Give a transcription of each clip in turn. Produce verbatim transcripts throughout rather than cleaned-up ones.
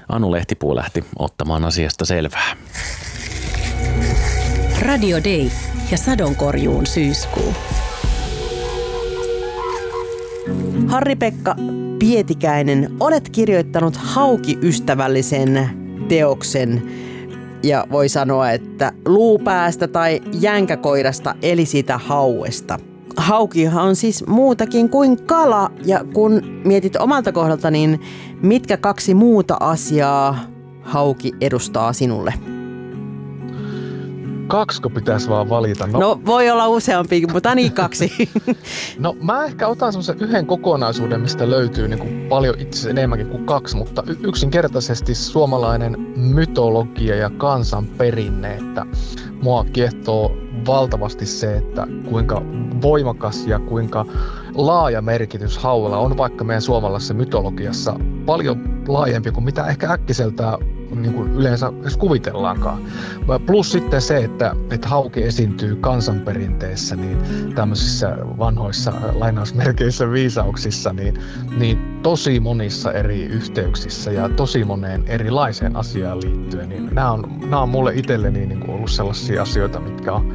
Anu Lehtipuu lähti ottamaan asiasta selvää. Radio Day ja sadonkorjuun syyskuu. Harri-Pekka Pietikäinen, olet kirjoittanut haukiystävällisen teoksen ja voi sanoa, että luupäästä tai jänkäkoirasta eli sitä hauesta. Haukihan on siis muutakin kuin kala, ja kun mietit omalta kohdalta, niin mitkä kaksi muuta asiaa hauki edustaa sinulle? Kaksko pitäisi vaan valita? No, no voi olla useampi, mutta niin kaksi. No mä ehkä otan semmoisen yhden kokonaisuuden, mistä löytyy niin kuin paljon itse asiassa enemmänkin kuin kaksi, mutta y- yksinkertaisesti suomalainen mytologia ja kansanperinne, että mua kiehtoo valtavasti se, että kuinka voimakas ja kuinka laaja merkitys hauella on vaikka meidän suomalaisessa mytologiassa, paljon laajempi kuin mitä ehkä äkkiseltään niin kuin yleensä edes kuvitellaankaan. Plus sitten se, että, että hauki esiintyy kansanperinteessä, niin tämmöisissä vanhoissa lainausmerkeissä viisauksissa, niin, niin tosi monissa eri yhteyksissä ja tosi moneen erilaiseen asiaan liittyen, niin nämä on, nämä on mulle itselleni niin kuin ollut sellaisia asioita, mitkä on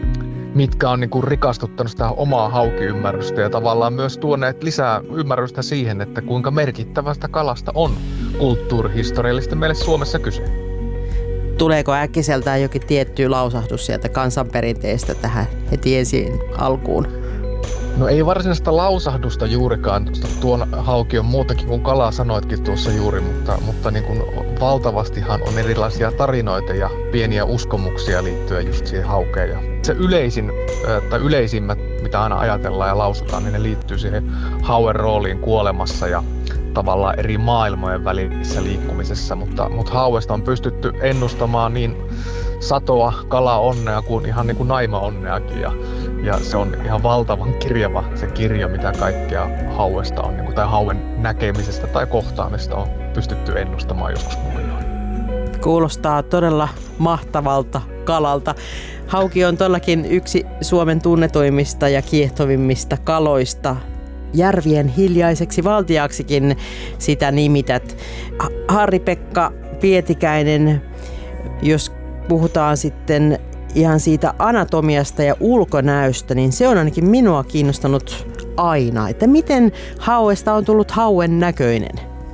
mitkä on niin kuin rikastuttanut sitä omaa haukiymmärrystä ja tavallaan myös tuoneet lisää ymmärrystä siihen, että kuinka merkittävästä kalasta on kulttuurihistoriallisesti meille Suomessa kyse. Tuleeko äkkiseltään jokin tietty lausahdus sieltä kansanperinteestä tähän heti ensin alkuun? No ei varsinaista lausahdusta juurikaan. Tuon hauki on muutakin kuin kalaa, sanoitkin tuossa juuri, mutta, mutta niin kuin valtavastihan on erilaisia tarinoita ja pieniä uskomuksia liittyen just siihen haukeen. Ja se yleisin, tai yleisimmät, mitä aina ajatellaan ja lausutaan, niin ne liittyy siihen hauen rooliin kuolemassa ja tavallaan eri maailmojen välissä liikkumisessa, mutta, mutta hauesta on pystytty ennustamaan niin satoa, kalaonnea kuin ihan niin kuin naima-onneakin. Ja, ja se on ihan valtavan kirjava se kirja, mitä kaikkea hauesta on, niin kuin, tai hauen näkemisestä tai kohtaamista on pystytty ennustamaan joskus muilloin. Kuulostaa todella mahtavalta kalalta. Hauki on todellakin yksi Suomen tunnetuimmista ja kiehtovimmista kaloista. Järvien hiljaiseksi valtiaksikin sitä nimität. Harri-Pekka Pietikäinen, jos puhutaan sitten ihan siitä anatomiasta ja ulkonäöstä, niin se on ainakin minua kiinnostanut aina, että miten hauesta on tullut hauen näköinen?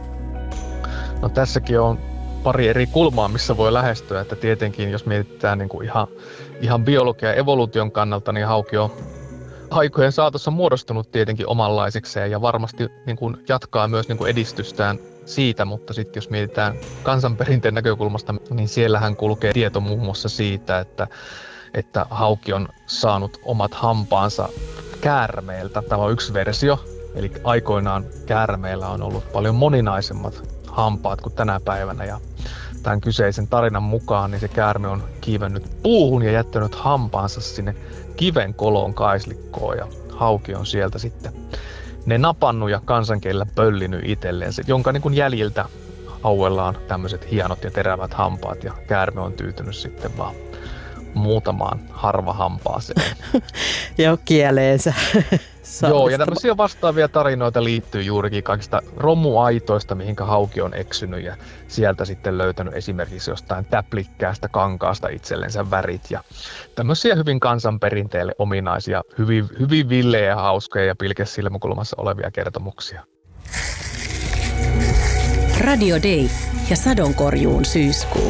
No tässäkin on pari eri kulmaa, missä voi lähestyä, että tietenkin jos mietitään niin kuin ihan, ihan biologian ja evoluution kannalta, niin hauki on aikojen saatossa muodostunut tietenkin omanlaisekseen ja varmasti niin kuin jatkaa myös niin kuin edistystään siitä, mutta sitten jos mietitään kansanperinteen näkökulmasta, niin siellähän kulkee tieto muun muassa siitä, että, että hauki on saanut omat hampaansa käärmeeltä. Tämä on yksi versio, eli aikoinaan käärmeellä on ollut paljon moninaisemmat hampaat kuin tänä päivänä ja tämän kyseisen tarinan mukaan niin se käärme on kiivennyt puuhun ja jättänyt hampaansa sinne kiven koloon kaislikkoon ja hauki on sieltä sitten ne napannut ja kansankielellä pöllinyt itselleen, jonka niin kuin jäljiltä hauella on tämmöiset hienot ja terävät hampaat ja käärme on tyytynyt sitten vaan muutamaan harva hampaaseen. Jo kieleensä. Joo, ja tämmöisiä vastaavia tarinoita liittyy juurikin kaikista romuaitoista, mihinkä hauki on eksynyt ja sieltä sitten löytänyt esimerkiksi jostain täplikkäästä kankaasta itsellensä värit ja tämmöisiä hyvin kansanperinteelle ominaisia, hyvin, hyvin villejä ja hauskoja ja pilkesilmäkulmassa olevia kertomuksia. Radio Day ja sadonkorjuun syyskuu.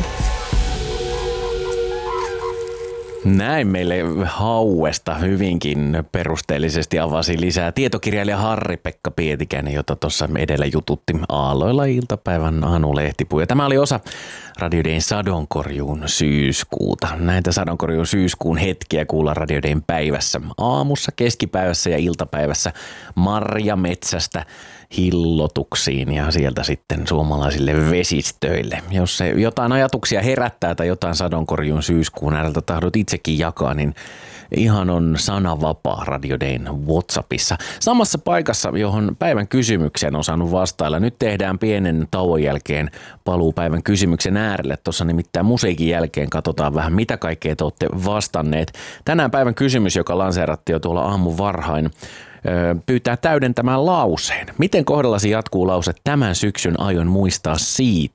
Näin meille hauesta hyvinkin perusteellisesti avasi lisää tietokirjailija Harri-Pekka Pietikäinen, jota tuossa edellä jututti aalloilla iltapäivän Anu Lehtipuu. Ja tämä oli osa Radio Dayn sadonkorjuun syyskuuta. Näitä sadonkorjuun syyskuun hetkiä kuullaan Radio Dayn päivässä aamussa, keskipäivässä ja iltapäivässä marjametsästä hillotuksiin ja sieltä sitten suomalaisille vesistöille. Jos se jotain ajatuksia herättää tai jotain sadonkorjuun syyskuun ääreltä tahdot itsekin jakaa, niin ihan on sanavapaa Radio Dayn WhatsAppissa. Samassa paikassa, johon päivän kysymykseen on saanut vastailla. Nyt tehdään pienen tauon jälkeen paluu päivän kysymyksen äärelle. Tuossa nimittäin musiikin jälkeen katsotaan vähän, mitä kaikkea te olette vastanneet. Tänään päivän kysymys, joka lanseerattiin jo tuolla aamun varhain, pyytää täydentämään lauseen. Miten kohdallasi jatkuu lause tämän syksyn aion muistaa siitä?